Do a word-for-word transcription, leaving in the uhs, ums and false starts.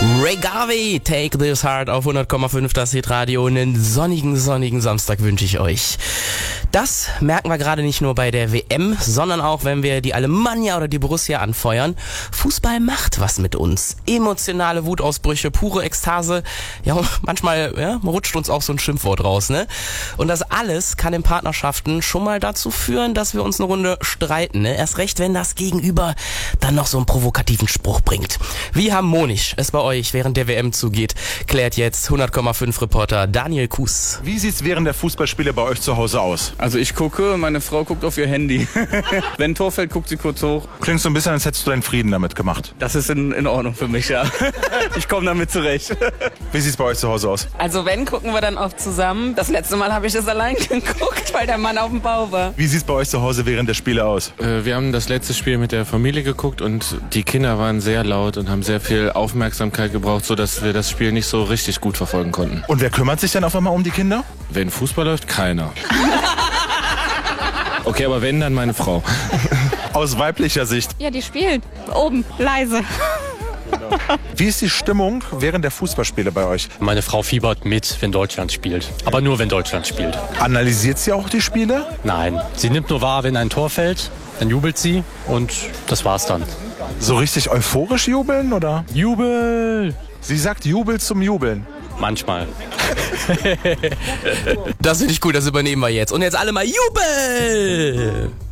Ray Garvey, Take This Heart auf hundert Komma fünf, das Hitradio. Einen sonnigen, sonnigen Samstag wünsche ich euch. Das merken wir gerade nicht nur bei der W M, sondern auch, wenn wir die Alemannia oder die Borussia anfeuern. Fußball macht was mit uns. Emotionale Wutausbrüche, pure Ekstase. Ja, manchmal ja, rutscht uns auch so ein Schimpfwort raus, ne? Und das alles kann in Partnerschaften schon mal dazu führen, dass wir uns eine Runde streiten, ne? Erst recht, wenn das Gegenüber dann noch so einen provokativen Spruch bringt. Wie harmonisch es bei euch während der W M zugeht, klärt jetzt hundert Komma fünf Reporter Daniel Kuss. Wie sieht's während der Fußballspiele bei euch zu Hause aus? Also ich gucke, meine Frau guckt auf ihr Handy. Wenn ein Tor fällt, guckt sie kurz hoch. Klingt so ein bisschen, als hättest du deinen Frieden damit gemacht. Das ist in, in Ordnung für mich, ja. Ich komme damit zurecht. Wie sieht's bei euch zu Hause aus? Also wenn, gucken wir dann auch zusammen. Das letzte Mal habe ich das allein geguckt, weil der Mann auf dem Bau war. Wie sieht's bei euch zu Hause während der Spiele aus? Äh, wir haben das letzte Spiel mit der Familie geguckt und die Kinder waren sehr laut und haben sehr viel Aufmerksamkeit gebraucht, sodass wir das Spiel nicht so richtig gut verfolgen konnten. Und wer kümmert sich dann auf einmal um die Kinder? Wenn Fußball läuft, keiner. Okay, aber wenn, dann meine Frau. Aus weiblicher Sicht. Ja, die spielt. Oben, leise. Wie ist die Stimmung während der Fußballspiele bei euch? Meine Frau fiebert mit, wenn Deutschland spielt. Aber nur, wenn Deutschland spielt. Analysiert sie auch die Spiele? Nein, sie nimmt nur wahr, wenn ein Tor fällt, dann jubelt sie und das war's dann. So richtig euphorisch jubeln, oder? Jubel! Sie sagt Jubel zum Jubeln. Manchmal. Das finde ich cool, das übernehmen wir jetzt. Und jetzt alle mal Jubel!